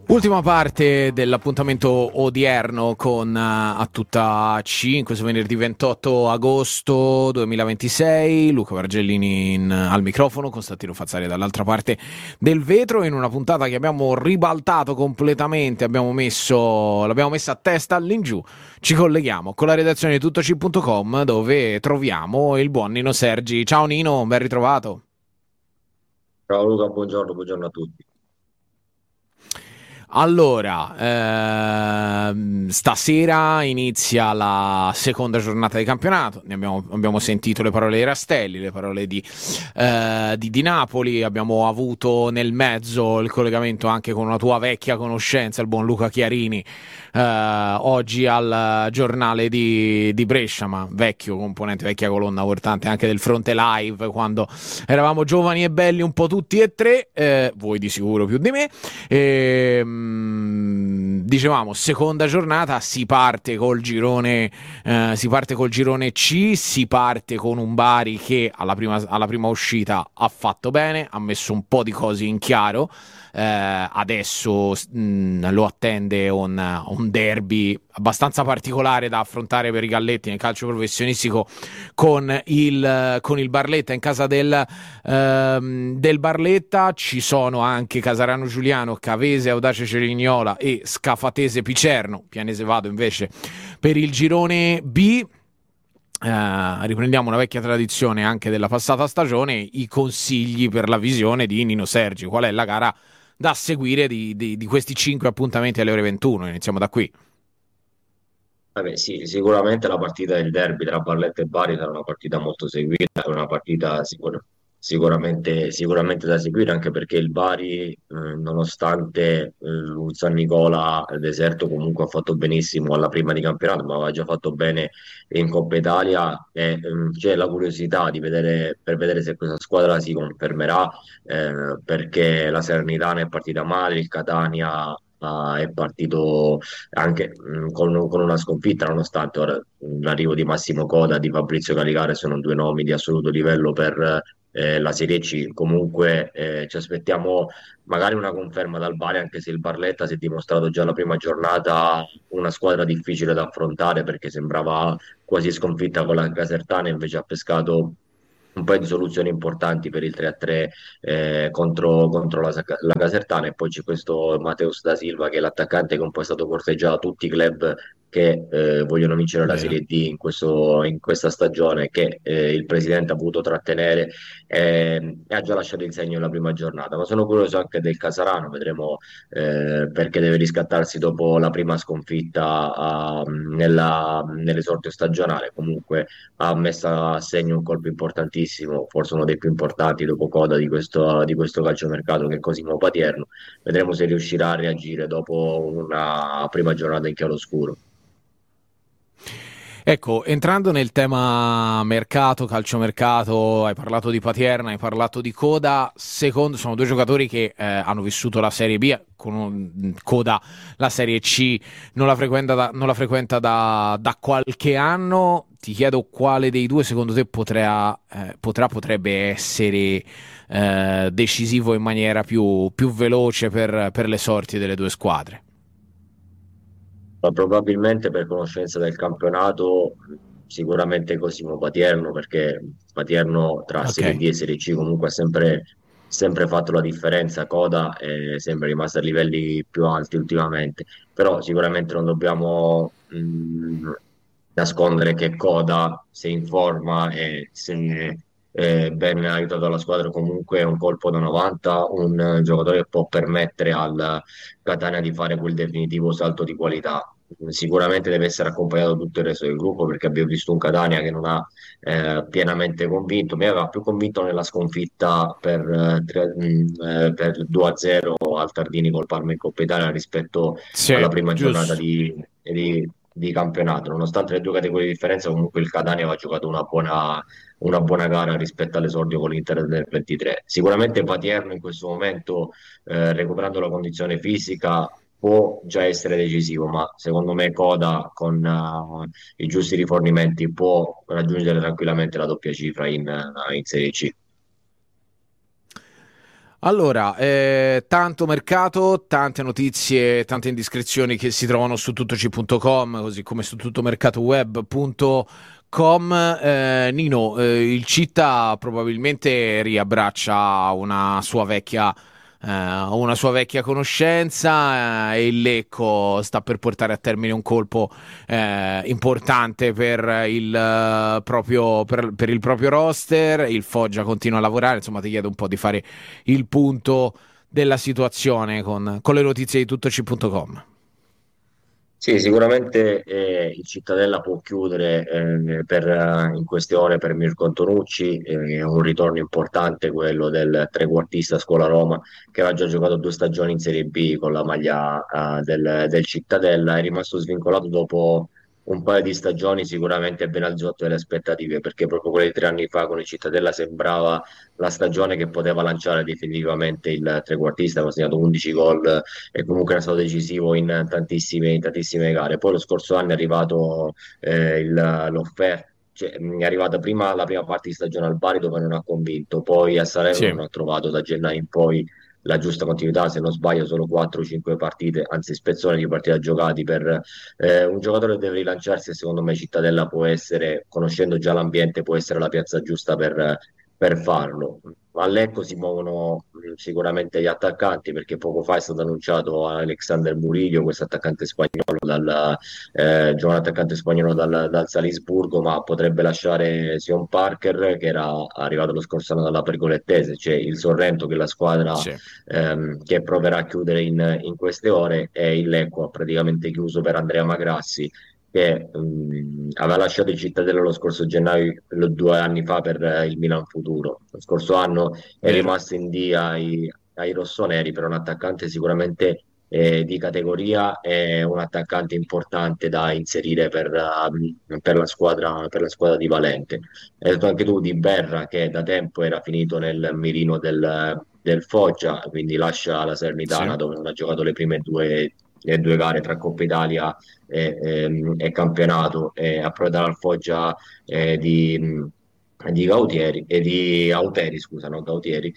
Ultima parte dell'appuntamento odierno con A Tutta 5 su venerdì 28 agosto 2026. Luca Vergellini al microfono, Costantino Fazzari dall'altra parte del vetro, in una puntata che abbiamo ribaltato completamente, l'abbiamo messa a testa all'ingiù. Ci colleghiamo con la redazione di tuttoc.com, dove troviamo il buon Nino Sergi. Ciao Nino, ben ritrovato. Ciao Luca, buongiorno a tutti. Allora, stasera inizia la seconda giornata di campionato. Abbiamo sentito le parole di Rastelli, le parole di Napoli. Abbiamo avuto nel mezzo il collegamento anche con una tua vecchia conoscenza, il buon Luca Chiarini, oggi al giornale di Brescia, ma vecchio componente, vecchia colonna portante anche del Fronte Live, quando eravamo giovani e belli un po' tutti e tre, voi di sicuro più di me. Dicevamo, seconda giornata, si parte col girone C, si parte con un Bari che alla prima uscita ha fatto bene, ha messo un po' di cose in chiaro. Adesso lo attende un derby abbastanza particolare da affrontare per i Galletti nel calcio professionistico con il Barletta in casa del Barletta. Ci sono anche Casarano Giuliano, Cavese Audace Cerignola e Scafatese Picerno. Pianese Vado invece per il girone B. Riprendiamo una vecchia tradizione anche della passata stagione, i consigli per la visione di Nino Sergi. Qual è la gara da seguire di questi 5 appuntamenti alle ore 21? Iniziamo da qui. Vabbè, sì, sicuramente la partita del derby tra Barletta e Bari sarà una partita molto seguita, una partita sicuramente da seguire, anche perché il Bari, nonostante il San Nicola deserto, comunque ha fatto benissimo alla prima di campionato, ma aveva già fatto bene in Coppa Italia e c'è la curiosità per vedere se questa squadra si confermerà, perché la Salernitana è partita male, il Catania è partito anche con una sconfitta, nonostante ora l'arrivo di Massimo Coda e di Fabrizio Caligare sono due nomi di assoluto livello per la Serie C. Comunque ci aspettiamo magari una conferma dal Bari, anche se il Barletta si è dimostrato già la prima giornata una squadra difficile da affrontare, perché sembrava quasi sconfitta con la Casertana, invece ha pescato un paio di soluzioni importanti per il 3-3 contro la Casertana. E poi c'è questo Mateus da Silva, che è l'attaccante che un po' è stato corteggiato da tutti i club che vogliono vincere la Vero. Serie D in questa stagione, che il presidente ha voluto trattenere, e ha già lasciato il segno nella prima giornata. Ma sono curioso anche del Casarano, vedremo, perché deve riscattarsi dopo la prima sconfitta nell'esordio stagionale. Comunque ha messo a segno un colpo importantissimo, forse uno dei più importanti dopo coda di questo calciomercato, che è Cosimo Patierno. Vedremo se riuscirà a reagire dopo una prima giornata in chiaroscuro. Ecco, entrando nel tema mercato, calciomercato, hai parlato di Patierna, hai parlato di Coda. Secondo, sono due giocatori che hanno vissuto la Serie B, Coda la Serie C non la frequenta da qualche anno. Ti chiedo quale dei due secondo te potrebbe essere decisivo in maniera più veloce per le sorti delle due squadre. Ma probabilmente, per conoscenza del campionato, sicuramente Cosimo Patierno, perché Patierno tra Ok. Serie D e Serie C comunque ha sempre fatto la differenza. Coda è sempre rimasto a livelli più alti ultimamente, però sicuramente non dobbiamo nascondere che Coda, se in forma e se ben aiutato dalla squadra, comunque è un colpo da 90, un giocatore che può permettere al Catania di fare quel definitivo salto di qualità. Sicuramente deve essere accompagnato da tutto il resto del gruppo, perché abbiamo visto un Catania che non ha pienamente convinto. Mi aveva più convinto nella sconfitta per 2-0 al Tardini col Parma in Coppa Italia, rispetto Sì, alla prima giornata giusto. di campionato. Nonostante le due categorie di differenza, comunque il Catania aveva giocato una buona gara rispetto all'esordio con l'Inter del 23. Sicuramente Patierno in questo momento, recuperando la condizione fisica, può già essere decisivo, ma secondo me Coda con i giusti rifornimenti può raggiungere tranquillamente la doppia cifra in Serie C. Allora, tanto mercato, tante notizie, tante indiscrezioni che si trovano su tuttoci.com, così come su tuttomercatoweb.com. Nino, il Città probabilmente riabbraccia una sua vecchia conoscenza, e il Lecco sta per portare a termine un colpo importante per il proprio roster. Il Foggia continua a lavorare, insomma ti chiedo un po' di fare il punto della situazione con le notizie di tuttoci.com. Sì, sicuramente il Cittadella può chiudere in queste ore per Mirko Antonucci, è un ritorno importante quello del trequartista Scuola Roma che aveva già giocato 2 stagioni in Serie B con la maglia del Cittadella, è rimasto svincolato dopo un paio di stagioni sicuramente ben al di sotto delle aspettative, perché proprio quelle di 3 anni fa con il Cittadella sembrava la stagione che poteva lanciare definitivamente il trequartista, aveva segnato 11 gol e comunque era stato decisivo in tantissime gare. Poi lo scorso anno è arrivato l'offerta. Cioè, è arrivata prima la prima parte di stagione al Bari dove non ha convinto, poi a Salerno Sì, non ha trovato da gennaio in poi la giusta continuità, se non sbaglio solo 4-5 partite, anzi spezzone di partite giocati per un giocatore che deve rilanciarsi e secondo me Cittadella può essere, conoscendo già l'ambiente, può essere la piazza giusta per farlo. A Lecco si muovono sicuramente gli attaccanti perché poco fa è stato annunciato Alexander Murillo, questo attaccante spagnolo giovane attaccante spagnolo dal Salisburgo, ma potrebbe lasciare Sion Parker che era arrivato lo scorso anno dalla Pergolettese, cioè il Sorrento che è la squadra sì. che proverà a chiudere in queste ore, e il Lecco ha praticamente chiuso per Andrea Magrassi che aveva lasciato il Cittadella lo scorso gennaio, 2 anni fa per il Milan Futuro. Lo scorso anno è Vero. rimasto in D ai rossoneri, per un attaccante sicuramente di categoria e un attaccante importante da inserire per la squadra di Valente. Hai detto anche tu di Berra che da tempo era finito nel mirino del Foggia, quindi lascia la Sì. Salernitana dove non ha giocato le due gare tra Coppa Italia e campionato, e approda al Foggia di Gautieri e di Auteri, scusa, non Gautieri.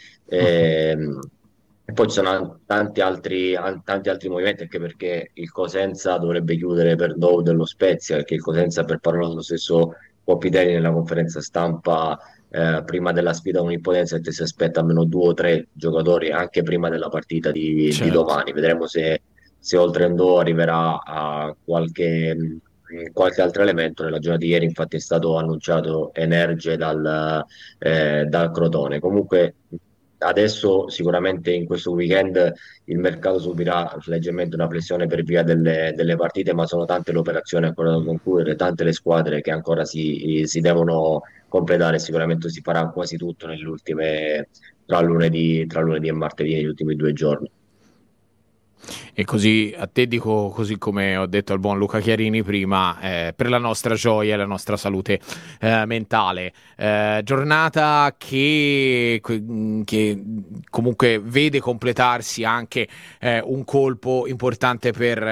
E poi ci sono tanti altri movimenti, anche perché il Cosenza dovrebbe chiudere per Dow dello Spezia, perché il Cosenza, per parola dello stesso Coppitelli nella conferenza stampa prima della sfida con Impotenza, che si aspetta almeno 2 o 3 giocatori anche prima della partita di Certo. domani. Vedremo se oltre Endo arriverà a qualche altro elemento. Nella giornata di ieri infatti è stato annunciato Energe dal Crotone. Comunque adesso sicuramente in questo weekend il mercato subirà leggermente una pressione per via delle partite, ma sono tante le operazioni ancora da concludere, tante le squadre che ancora si devono completare. Sicuramente si farà quasi tutto nelle ultime, tra lunedì e martedì, negli ultimi 2 giorni. E così a te dico, così come ho detto al buon Luca Chiarini prima, per la nostra gioia e la nostra salute mentale. Giornata che comunque vede completarsi anche un colpo importante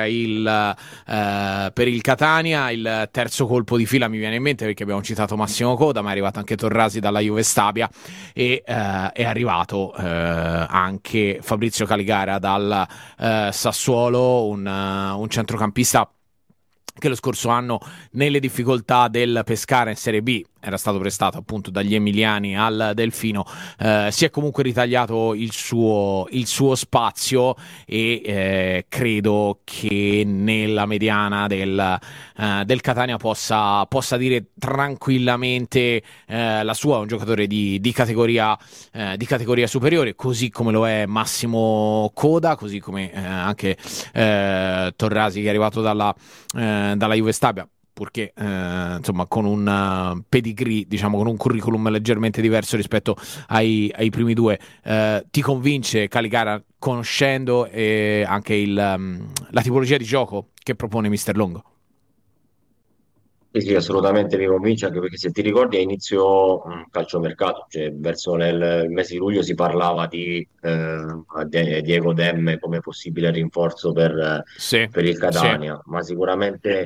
per il Catania, il terzo colpo di fila mi viene in mente perché abbiamo citato Massimo Coda, ma è arrivato anche Torrasi dalla Juve Stabia e è arrivato anche Fabrizio Caligara dal Sassuolo, un centrocampista che lo scorso anno nelle difficoltà del Pescara in Serie B era stato prestato appunto dagli emiliani al Delfino, si è comunque ritagliato il suo spazio e credo che nella mediana del Catania possa dire tranquillamente la sua. È un giocatore di categoria superiore, così come lo è Massimo Coda, così come anche Torrasi che è arrivato dalla Juve Stabia, purché insomma con un pedigree, diciamo con un curriculum leggermente diverso rispetto ai primi due. Ti convince Caligara conoscendo anche la tipologia di gioco che propone Mister Longo? Sì, sì, assolutamente mi convince, anche perché se ti ricordi a inizio calciomercato, cioè verso il mese di luglio si parlava di Diego Demme come possibile rinforzo per, Sì, per il sì, Catania, ma sicuramente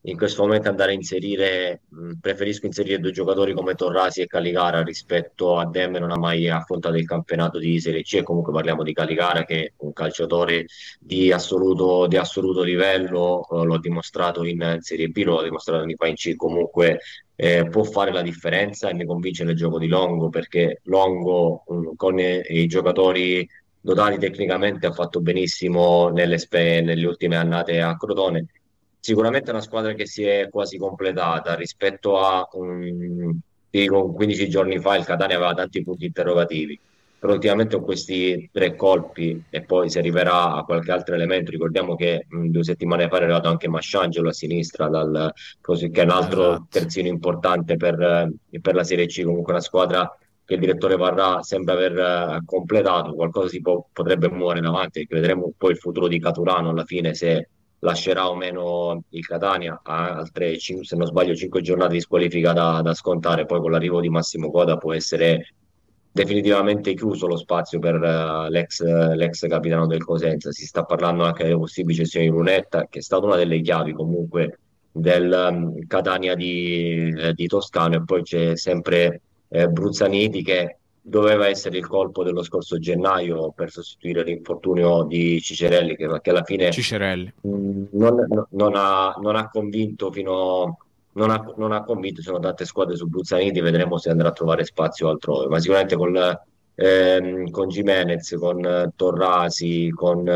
in questo momento andare a inserire, preferisco inserire due giocatori come Torrasi e Caligara rispetto a Demme, non ha mai affrontato il campionato di Serie C, e comunque parliamo di Caligara che è un calciatore di assoluto livello, l'ho dimostrato in Serie B, l'ho dimostrato in C, comunque può fare la differenza e mi convince nel gioco di Longo, perché Longo con i giocatori dotati tecnicamente ha fatto benissimo nelle ultime annate a Crotone. Sicuramente è una squadra che si è quasi completata rispetto a ti dico, 15 giorni fa il Catania aveva tanti punti interrogativi, però ultimamente con questi tre colpi e poi si arriverà a qualche altro elemento. Ricordiamo che 2 settimane fa è arrivato anche Masciangelo a sinistra, così, che è un altro Esatto. terzino importante per la Serie C, comunque una squadra che il direttore Varrà sembra aver completato, qualcosa potrebbe muovere in avanti, che vedremo poi il futuro di Caturano alla fine, se lascerà o meno il Catania, ha altre, se non sbaglio, 5 giornate di squalifica da scontare, poi con l'arrivo di Massimo Coda può essere definitivamente chiuso lo spazio per l'ex capitano del Cosenza. Si sta parlando anche delle possibili cessioni di Lunetta, che è stata una delle chiavi comunque del Catania di Toscano, e poi c'è sempre Bruzzaniti, che doveva essere il colpo dello scorso gennaio per sostituire l'infortunio di Cicerelli, che alla fine Cicerelli. non ha convinto non ha convinto. Ci sono tante squadre su Bruzzaniti, vedremo se andrà a trovare spazio altrove, ma sicuramente con Gimenez, con Torrasi,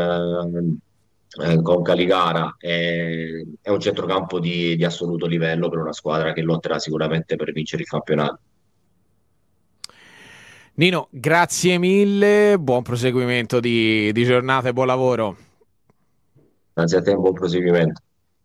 con Caligara è un centrocampo di assoluto livello per una squadra che lotterà sicuramente per vincere il campionato. Nino, grazie mille, buon proseguimento di giornata e buon lavoro. Grazie a te, un buon proseguimento.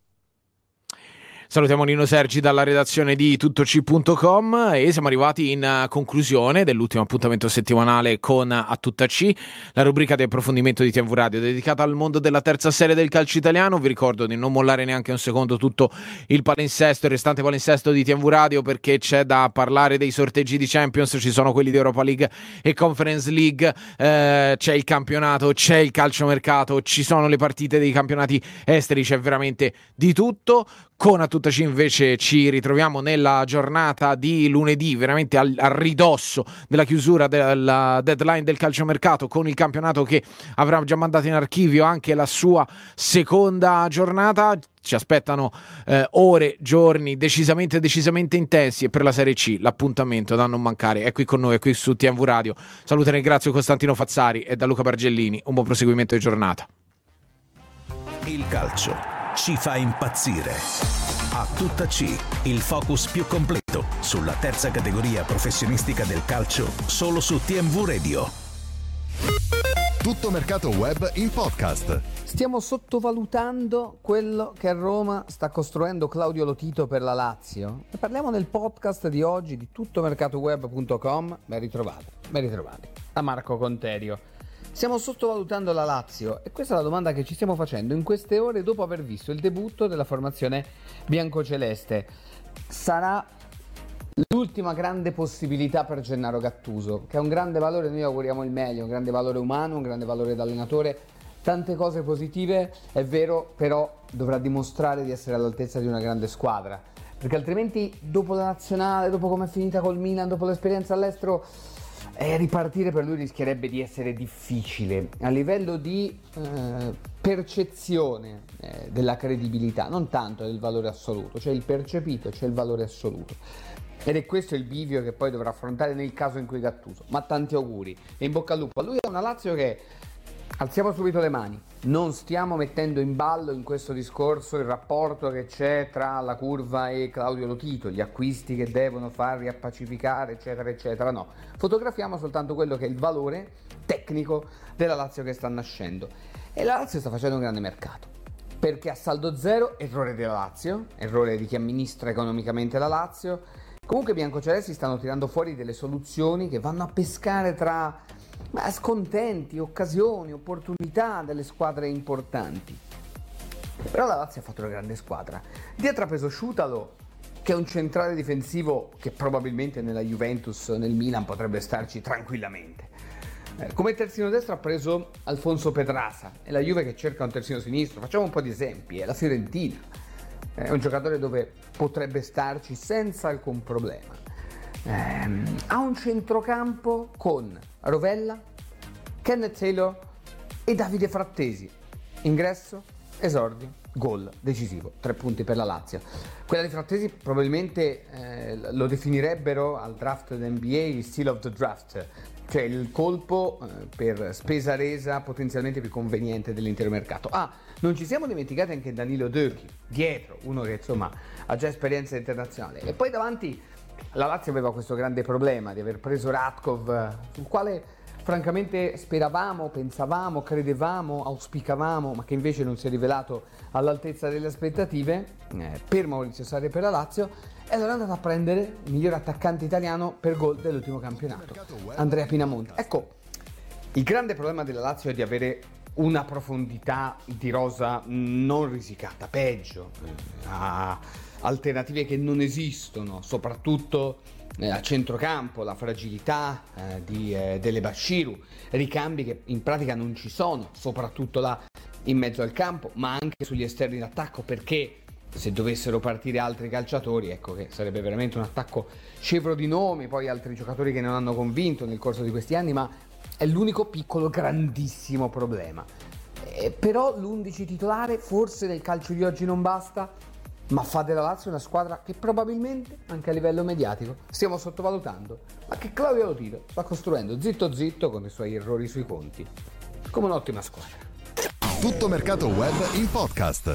Salutiamo Nino Sergi dalla redazione di tuttoc.com e siamo arrivati in conclusione dell'ultimo appuntamento settimanale con A Tutta C, la rubrica di approfondimento di TNV Radio dedicata al mondo della terza serie del calcio italiano. Vi ricordo di non mollare neanche un secondo tutto il palinsesto, il restante palinsesto di TNV Radio, perché c'è da parlare dei sorteggi di Champions, ci sono quelli di Europa League e Conference League, c'è il campionato, c'è il calciomercato, ci sono le partite dei campionati esteri, c'è veramente di tutto. Con A Tutta C invece ci ritroviamo nella giornata di lunedì, veramente al ridosso della chiusura della deadline del calciomercato, con il campionato che avrà già mandato in archivio anche la sua seconda giornata. Ci aspettano ore, giorni decisamente intensi, e per la Serie C l'appuntamento da non mancare è qui con noi, è qui su TNV Radio. Saluto e ringrazio Costantino Fazzari e da Luca Bargellini, un buon proseguimento di giornata. Il calcio ci fa impazzire. A Tutta C, il focus più completo sulla terza categoria professionistica del calcio, solo su TNV Radio. Tutto mercato web in podcast. Stiamo sottovalutando quello che a Roma sta costruendo Claudio Lotito per la Lazio. Ne parliamo nel podcast di oggi di tuttomercatoweb.com. Ben ritrovati da Marco Conterio. Stiamo sottovalutando la Lazio, e questa è la domanda che ci stiamo facendo in queste ore dopo aver visto il debutto della formazione biancoceleste. Sarà l'ultima grande possibilità per Gennaro Gattuso, che ha un grande valore, noi auguriamo il meglio, un grande valore umano, un grande valore d'allenatore, tante cose positive, è vero, però dovrà dimostrare di essere all'altezza di una grande squadra, perché altrimenti dopo la nazionale, dopo come è finita col Milan, dopo l'esperienza all'estero, ripartire per lui rischierebbe di essere difficile a livello di percezione della credibilità, non tanto del valore assoluto. C'è il percepito e c'è il valore assoluto, ed è questo il bivio che poi dovrà affrontare nel caso in cui Gattuso. Ma tanti auguri e in bocca al lupo a lui. È una Lazio che alziamo subito le mani, non stiamo mettendo in ballo in questo discorso il rapporto che c'è tra la curva e Claudio Lotito, gli acquisti che devono far riappacificare, eccetera eccetera. No, fotografiamo soltanto quello che è il valore tecnico della Lazio che sta nascendo, e la Lazio sta facendo un grande mercato, perché a saldo zero, errore della Lazio, errore di chi amministra economicamente la Lazio. Comunque i biancocelesti stanno tirando fuori delle soluzioni che vanno a pescare tra scontenti, occasioni, opportunità delle squadre importanti. Però la Lazio ha fatto una grande squadra. Dietro ha preso Sciutalo, che è un centrale difensivo che probabilmente nella Juventus, nel Milan potrebbe starci tranquillamente. Come terzino destro ha preso Alfonso Pedrasa, è la Juve che cerca un terzino sinistro. Facciamo un po' di esempi, è la Fiorentina. è un giocatore dove potrebbe starci senza alcun problema. Ha un centrocampo con Rovella, Kenneth Taylor e Davide Frattesi. Ingresso, esordio, gol decisivo, 3 punti per la Lazio. Quella di Frattesi probabilmente lo definirebbero al draft dell'NBA il steal of the draft, cioè il colpo per spesa resa potenzialmente più conveniente dell'intero mercato. Non ci siamo dimenticati anche Danilo Döki dietro, uno che insomma ha già esperienza internazionale, e poi davanti la Lazio aveva questo grande problema di aver preso Radkov, sul quale francamente speravamo, pensavamo, credevamo, auspicavamo, ma che invece non si è rivelato all'altezza delle aspettative per Maurizio Sarri e per la Lazio, e allora è andato a prendere il miglior attaccante italiano per gol dell'ultimo campionato, Andrea Pinamonti. Ecco, il grande problema della Lazio è di avere una profondità di rosa non risicata, peggio, ha alternative che non esistono, soprattutto a centrocampo, la fragilità delle Bashiru, ricambi che in pratica non ci sono, soprattutto là in mezzo al campo, ma anche sugli esterni d'attacco, perché se dovessero partire altri calciatori, ecco che sarebbe veramente un attacco scevro di nomi, poi altri giocatori che non hanno convinto nel corso di questi anni, ma è l'unico piccolo grandissimo problema. Però l'11 titolare forse nel calcio di oggi non basta, ma fa della Lazio una squadra che probabilmente anche a livello mediatico stiamo sottovalutando, ma che Claudio Lotito sta costruendo zitto zitto con i suoi errori sui conti come un'ottima squadra. Tutto mercato web in podcast.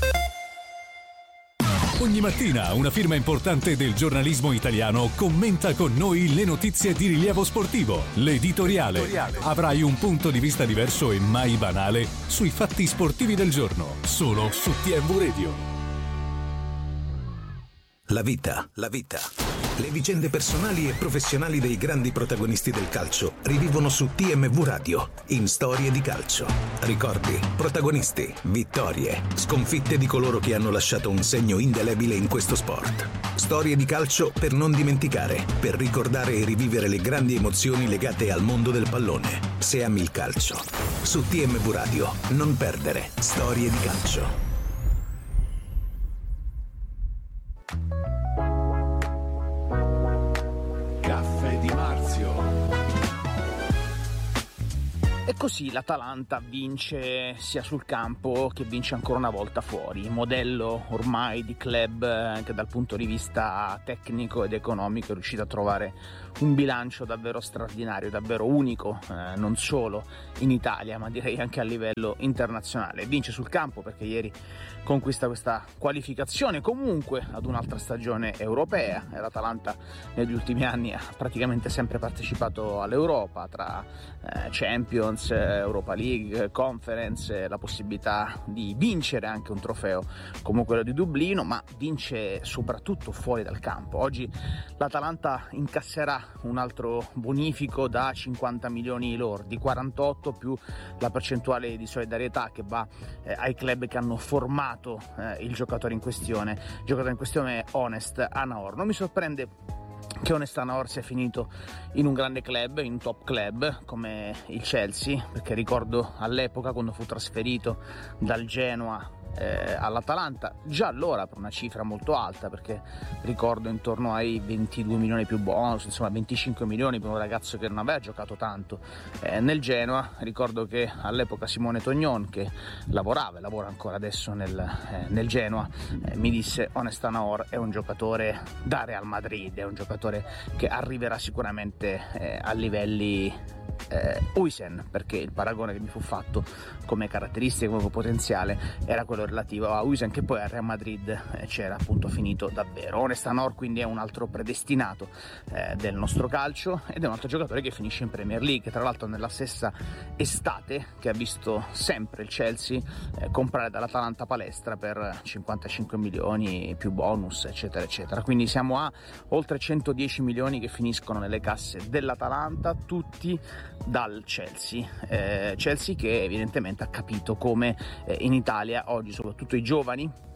Ogni mattina una firma importante del giornalismo italiano commenta con noi le notizie di rilievo sportivo. L'editoriale. Avrai un punto di vista diverso e mai banale sui fatti sportivi del giorno, solo su TMV Radio. La vita. Le vicende personali e professionali dei grandi protagonisti del calcio rivivono su TMV Radio, in Storie di Calcio. Ricordi, protagonisti, vittorie, sconfitte di coloro che hanno lasciato un segno indelebile in questo sport. Storie di calcio per non dimenticare, per ricordare e rivivere le grandi emozioni legate al mondo del pallone. Se ami il calcio. Su TMV Radio, non perdere Storie di Calcio. E così l'Atalanta vince sia sul campo che vince ancora una volta fuori, modello ormai di club che dal punto di vista tecnico ed economico è riuscito a trovare un bilancio davvero straordinario, davvero unico, non solo in Italia ma direi anche a livello internazionale. Vince sul campo perché ieri conquista questa qualificazione comunque ad un'altra stagione europea, e l'Atalanta negli ultimi anni ha praticamente sempre partecipato all'Europa, tra Champions, Europa League, Conference, la possibilità di vincere anche un trofeo come quello di Dublino, ma vince soprattutto fuori dal campo. Oggi l'Atalanta incasserà un altro bonifico da 50 milioni lordi, 48 più la percentuale di solidarietà che va ai club che hanno formato il giocatore in questione. Il giocatore in questione è Honest Anaor. Non mi sorprende che Honest Anaor sia finito in un grande club, in un top club come il Chelsea, perché ricordo all'epoca quando fu trasferito dal Genoa all'Atalanta, già allora per una cifra molto alta, perché ricordo intorno ai 22 milioni più bonus, insomma 25 milioni per un ragazzo che non aveva giocato tanto nel Genoa. Ricordo che all'epoca Simone Tognon, che lavora ancora adesso nel Genoa, mi disse: Honest Anaor è un giocatore da Real Madrid, è un giocatore che arriverà sicuramente a livelli Huijsen, perché il paragone che mi fu fatto come caratteristiche, come potenziale, era quello relativo a Huijsen, che poi a Real Madrid c'era appunto finito davvero. Honest Anaor quindi è un altro predestinato del nostro calcio, ed è un altro giocatore che finisce in Premier League, tra l'altro nella stessa estate che ha visto sempre il Chelsea comprare dall'Atalanta Palestra per 55 milioni più bonus eccetera eccetera, quindi siamo a oltre 110 milioni che finiscono nelle casse dell'Atalanta, tutti dal Chelsea. Chelsea che evidentemente ha capito come in Italia oggi soprattutto i giovani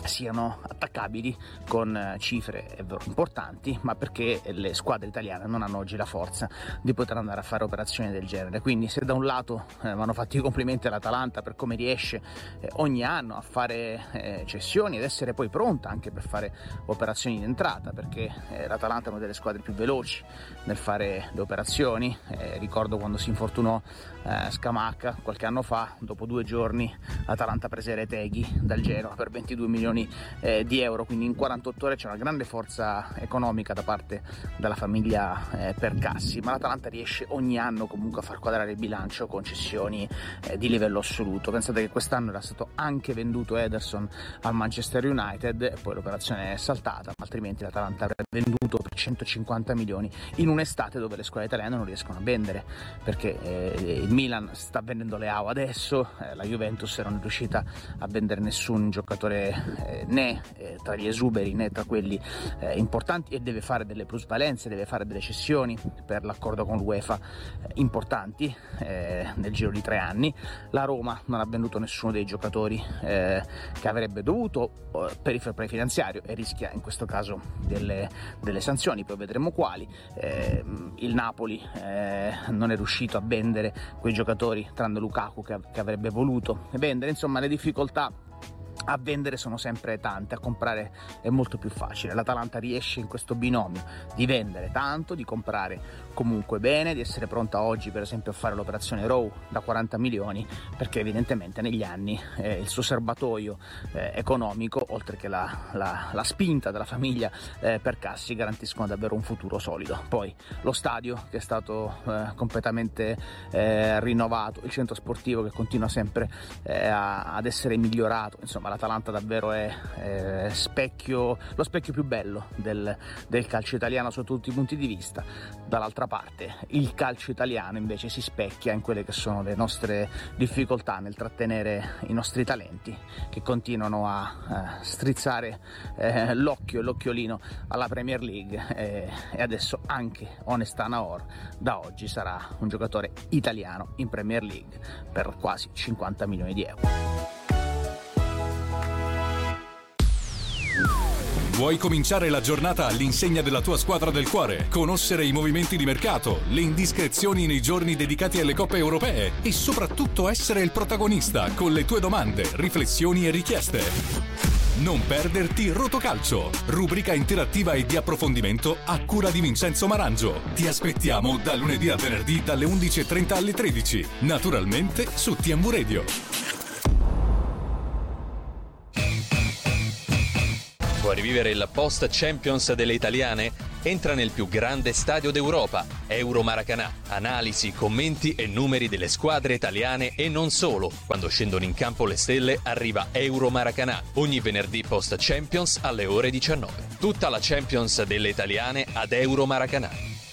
siano attaccabili con cifre importanti, ma perché le squadre italiane non hanno oggi la forza di poter andare a fare operazioni del genere. Quindi se da un lato vanno fatti i complimenti all'Atalanta per come riesce ogni anno a fare cessioni ed essere poi pronta anche per fare operazioni in entrata, perché l'Atalanta è una delle squadre più veloci nel fare le operazioni. Ricordo quando si infortunò Scamacca qualche anno fa, dopo 2 giorni l'Atalanta prese Retegui dal Genoa per 22 milioni di euro, quindi in 48 ore c'è una grande forza economica da parte della famiglia Percassi, ma l'Atalanta riesce ogni anno comunque a far quadrare il bilancio con cessioni di livello assoluto. Pensate che quest'anno era stato anche venduto Ederson al Manchester United e poi l'operazione è saltata, altrimenti l'Atalanta avrebbe venduto per 150 milioni in un'estate dove le squadre italiane non riescono a vendere, perché il Milan sta vendendo Leao adesso, la Juventus non è riuscita a vendere nessun giocatore né tra gli esuberi né tra quelli importanti, e deve fare delle plusvalenze, deve fare delle cessioni per l'accordo con l'UEFA importanti nel giro di 3 anni. La Roma non ha venduto nessuno dei giocatori che avrebbe dovuto per il fair play finanziario e rischia in questo caso delle sanzioni, poi vedremo quali. Il Napoli non è riuscito a vendere quei giocatori tranne Lukaku che avrebbe voluto vendere. Insomma, le difficoltà a vendere sono sempre tante, a comprare è molto più facile. L'Atalanta riesce in questo binomio di vendere tanto, di comprare comunque bene, di essere pronta oggi per esempio a fare l'operazione Rowe da 40 milioni, perché evidentemente negli anni il suo serbatoio economico, oltre che la spinta della famiglia Percassi, garantiscono davvero un futuro solido. Poi lo stadio che è stato completamente rinnovato, il centro sportivo che continua sempre ad essere migliorato, insomma l'Atalanta davvero è lo specchio più bello del calcio italiano sotto tutti i punti di vista. Dall'altra parte il calcio italiano invece si specchia in quelle che sono le nostre difficoltà nel trattenere i nostri talenti, che continuano a strizzare l'occhio e l'occhiolino alla Premier League, e adesso anche Onesta Naor da oggi sarà un giocatore italiano in Premier League per quasi 50 milioni di euro. Vuoi cominciare la giornata all'insegna della tua squadra del cuore? Conoscere i movimenti di mercato, le indiscrezioni nei giorni dedicati alle coppe europee e soprattutto essere il protagonista con le tue domande, riflessioni e richieste? Non perderti Rotocalcio, rubrica interattiva e di approfondimento a cura di Vincenzo Marangio. Ti aspettiamo da lunedì a venerdì dalle 11:30 alle 13, naturalmente su TMV Radio. Vuoi rivivere il post Champions delle italiane? Entra nel più grande stadio d'Europa, Euro Maracanã. Analisi, commenti e numeri delle squadre italiane e non solo. Quando scendono in campo le stelle arriva Euro Maracanã, ogni venerdì post Champions alle ore 19. Tutta la Champions delle italiane ad Euro Maracanã.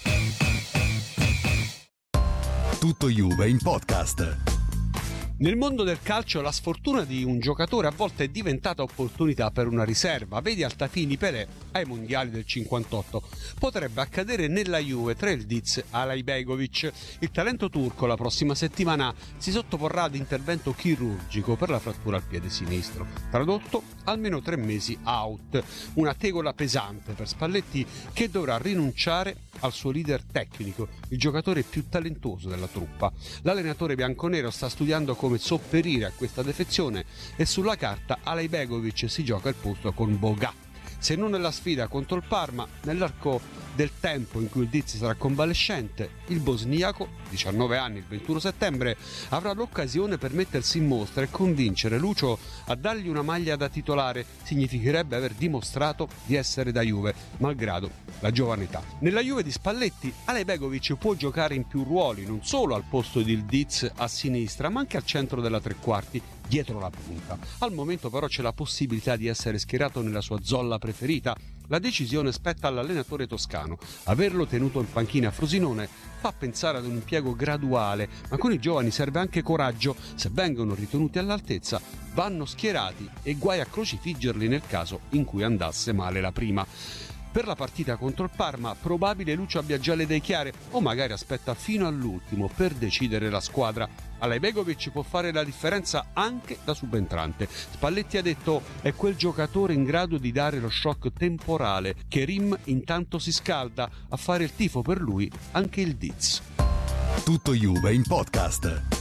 Tutto Juve in podcast. Nel mondo del calcio la sfortuna di un giocatore a volte è diventata opportunità per una riserva. Vedi Altafini Pelé ai mondiali del 58. Potrebbe accadere nella Juve tra il Diz Alaibegovic. Il talento turco la prossima settimana si sottoporrà ad intervento chirurgico per la frattura al piede sinistro. Tradotto, almeno 3 mesi out. Una tegola pesante per Spalletti, che dovrà rinunciare al suo leader tecnico, il giocatore più talentuoso della truppa. L'allenatore bianconero sta studiando come sopperire a questa defezione e sulla carta Alaibegovic si gioca il posto con Boga. Se non nella sfida contro il Parma, nell'arco del tempo in cui il Diz sarà convalescente, il bosniaco, 19 anni, il 21 settembre, avrà l'occasione per mettersi in mostra e convincere Lucio a dargli una maglia da titolare. Significherebbe aver dimostrato di essere da Juve, malgrado la giovane età. Nella Juve di Spalletti, Alaibegovic può giocare in più ruoli, non solo al posto di Diz a sinistra, ma anche al centro della tre quarti, dietro la punta. Al momento però c'è la possibilità di essere schierato nella sua zolla preferita. La decisione spetta all'allenatore toscano. Averlo tenuto in panchina a Frosinone fa pensare ad un impiego graduale, ma con i giovani serve anche coraggio. Se vengono ritenuti all'altezza, vanno schierati e guai a crocifiggerli nel caso in cui andasse male la prima. Per la partita contro il Parma, probabile Lucio abbia già le idee chiare o magari aspetta fino all'ultimo per decidere la squadra. Alajbegovic può fare la differenza anche da subentrante. Spalletti ha detto: è quel giocatore in grado di dare lo shock temporale. Kerim intanto si scalda, a fare il tifo per lui anche il Diz. Tutto Juve in podcast.